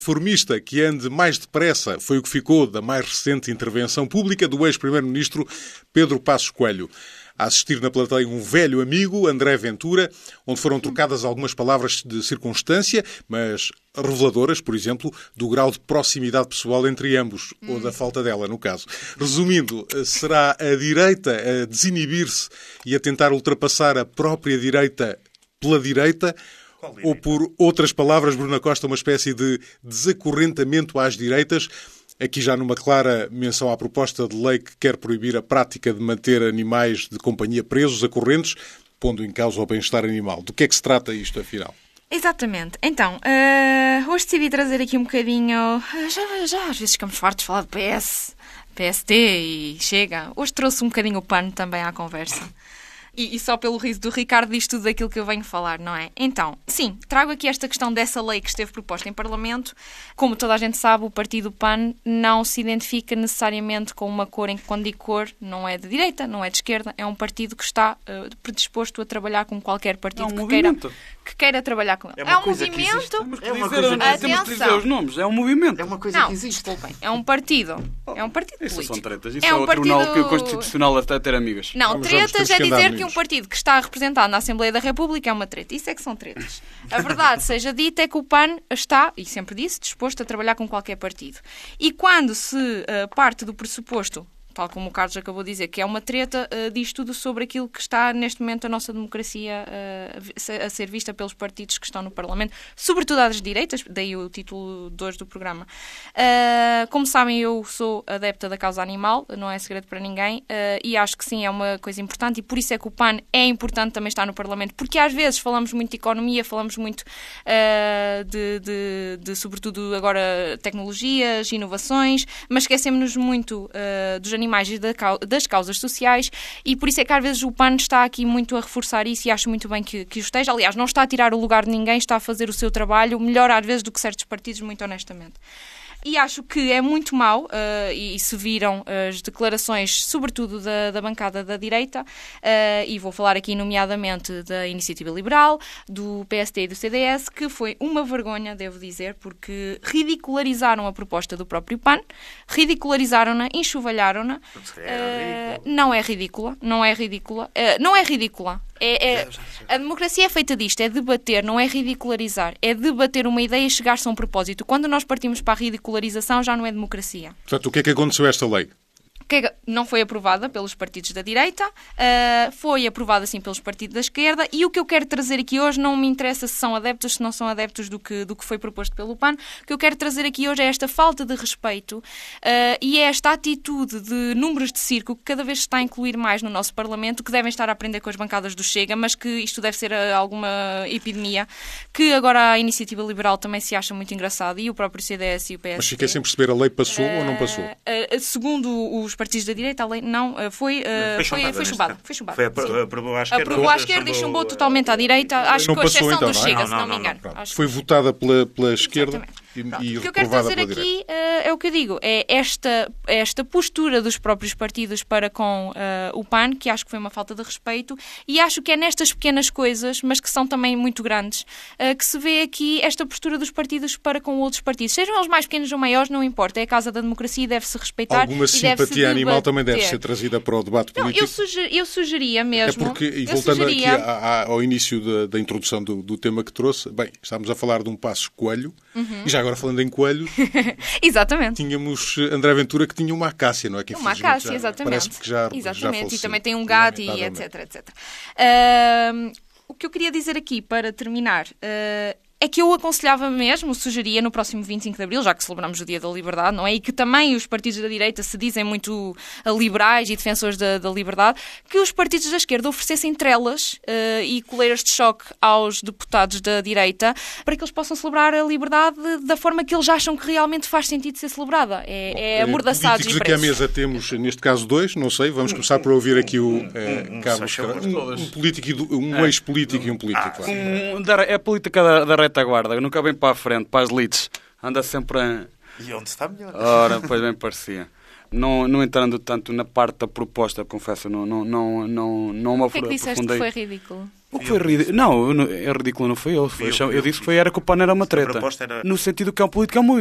Reformista que ande mais depressa foi o que ficou da mais recente intervenção pública do ex-primeiro-ministro Pedro Passos Coelho. A assistir na plateia um velho amigo, André Ventura, onde foram trocadas algumas palavras de circunstância, mas reveladoras, por exemplo, do grau de proximidade pessoal entre ambos, ou da falta dela, no caso. Resumindo, será a direita a desinibir-se e a tentar ultrapassar a própria direita pela direita? Ou, por outras palavras, Bruna Costa, uma espécie de desacorrentamento às direitas, aqui já numa clara menção à proposta de lei que quer proibir a prática de manter animais de companhia presos a correntes, pondo em causa o bem-estar animal. Do que é que se trata isto, afinal? Exatamente. Então, hoje decidi trazer aqui um bocadinho... Já às vezes ficamos fartos de falar de PS, PST e Chega. Hoje trouxe um bocadinho o pano também à conversa. E só pelo riso do Ricardo diz tudo aquilo que eu venho falar, não é? Então, sim, trago aqui esta questão dessa lei que esteve proposta em Parlamento. Como toda a gente sabe, o partido PAN não se identifica necessariamente com uma cor em que, quando digo cor, não é de direita, não é de esquerda. É um partido que está predisposto a trabalhar com qualquer partido que queira trabalhar com ele. É um movimento. É uma coisa que temos de dizer os nomes. É um movimento. É uma coisa que existe. Desculpem. É um partido. É um partido político. Isso são tretas. Isso é o Tribunal Constitucional a ter amigas. Não, tretas é dizer que um partido que está representado na Assembleia da República é uma treta. Isso é que são tretas. A verdade seja dita é que o PAN está, e sempre disse, disposto a trabalhar com qualquer partido. E quando se parte do pressuposto, tal como o Carlos acabou de dizer, que é uma treta, diz tudo sobre aquilo que está neste momento a nossa democracia a ser vista pelos partidos que estão no Parlamento, sobretudo às direitas, daí o título de hoje do programa. Como sabem, eu sou adepta da causa animal, não é segredo para ninguém, e acho que sim, é uma coisa importante, e por isso é que o PAN é importante também estar no Parlamento, porque às vezes falamos muito de economia, falamos muito de sobretudo agora, tecnologias, inovações, mas esquecemos-nos muito dos animais e das causas sociais, e por isso é que às vezes o PAN está aqui muito a reforçar isso, e acho muito bem que o esteja. Aliás, não está a tirar o lugar de ninguém, está a fazer o seu trabalho melhor às vezes do que certos partidos, muito honestamente. E acho que é muito mau, e se viram as declarações, sobretudo da bancada da direita, e vou falar aqui nomeadamente da Iniciativa Liberal, do PSD e do CDS, que foi uma vergonha, devo dizer, porque ridicularizaram a proposta do próprio PAN, ridicularizaram-na, enxovalharam-na. Não é ridícula, não é ridícula. Não é ridícula. A democracia é feita disto, é debater, não é ridicularizar. É debater uma ideia e chegar-se a um propósito. Quando nós partimos para a ridicularização, já não é democracia. Portanto, o que é que aconteceu a esta lei? Que não foi aprovada pelos partidos da direita, foi aprovada sim pelos partidos da esquerda, e o que eu quero trazer aqui hoje não me interessa se são adeptos, se não são adeptos do que foi proposto pelo PAN. O que eu quero trazer aqui hoje é esta falta de respeito e é esta atitude de números de circo que cada vez se está a incluir mais no nosso Parlamento, que devem estar a aprender com as bancadas do Chega, mas que isto deve ser alguma epidemia, que agora a Iniciativa Liberal também se acha muito engraçada, e o próprio CDS e o PSD. Mas fiquei sem perceber, a lei passou ou não passou? Segundo os partidos da direita, a lei não foi chumbada. Foi aprovou à esquerda. Aprovou à esquerda e chumbou totalmente à direita, acho que com exceção do Chega, se não me engano. Foi votada pela esquerda e o que eu quero trazer aqui é o que eu digo, é esta postura dos próprios partidos para com o PAN, que acho que foi uma falta de respeito, e acho que é nestas pequenas coisas, mas que são também muito grandes, que se vê aqui esta postura dos partidos para com outros partidos. Sejam eles mais pequenos ou maiores, não importa, é a casa da democracia e deve-se respeitar. Alguma simpatia animal também deve ser trazida para o debate político. Eu sugeria mesmo... É porque, e voltando aqui ao início da introdução do tema que trouxe, bem, estamos a falar de um Passos Coelho, e já agora falando em coelhos, exatamente. Tínhamos André Ventura que tinha uma acácia, não é? Que uma acácia, exatamente. Parece que já faleceu. E também tem um gato, e etc. O que eu queria dizer aqui, para terminar... é que eu aconselhava mesmo, sugeria no próximo 25 de Abril, já que celebramos o Dia da Liberdade, não é? E que também os partidos da direita se dizem muito liberais e defensores da liberdade, que os partidos da esquerda oferecessem trelas e coleiras de choque aos deputados da direita para que eles possam celebrar a liberdade da forma que eles acham que realmente faz sentido ser celebrada. É amordaçados e presos. Aqui à mesa temos, neste caso, dois, não sei, vamos começar por ouvir aqui o Carlos, um político, um ex-político e um político. É a política da retaguarda, nunca vem para a frente, para as leads, anda sempre a... E onde está melhor? Ora, pois bem parecia. Não entrando tanto na parte da proposta, confesso, não me aprofundei. O que é que disseste que foi ridículo? O que foi ridículo? Não, é ridículo, não foi eu. Eu disse que era que o PAN era uma treta. proposta era- No sentido que é um político, é um